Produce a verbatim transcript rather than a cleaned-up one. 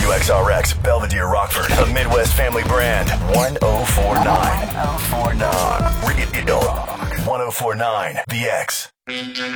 W X R X, Belvedere, Rockford, a Midwest family brand. one oh four point nine. one oh four point nine. Real. one oh four point nine. The X.